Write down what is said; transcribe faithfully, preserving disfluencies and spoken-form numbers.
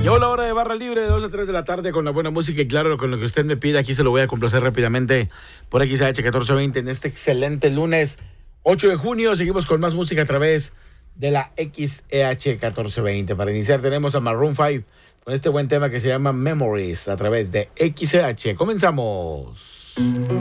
Llegó la hora de barra libre de dos a tres de la tarde con la buena música y claro, con lo que usted me pida, aquí se lo voy a complacer rápidamente por X A H catorce veinte en este excelente lunes ocho de junio. Seguimos con más música a través de la X A H catorce veinte. Para iniciar tenemos a Maroon five con este buen tema que se llama Memories a través de X A H. Comenzamos.